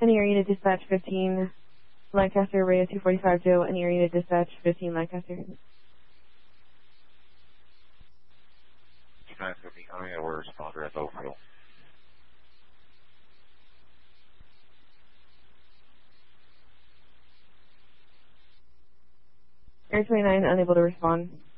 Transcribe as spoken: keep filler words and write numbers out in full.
Any area to dispatch fifteen Lancaster, radio two forty-five Joe. Any area to dispatch fifteen Lancaster. nine fifty, I mean, we're responder at Oakville. Air twenty-nine, unable to respond.